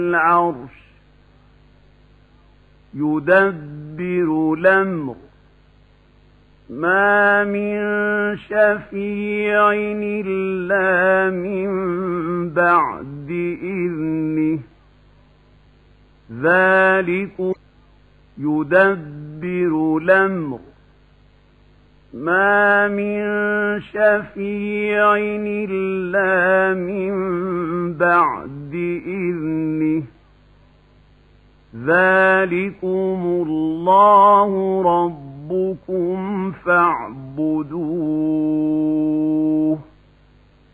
العرش يدبر الأمر ما من شفيع إلا من بعد إذنه ذلك يدبر الأمر ما من شفيع إلا من بعد إذنه ذلكم الله ربكم فاعبدوه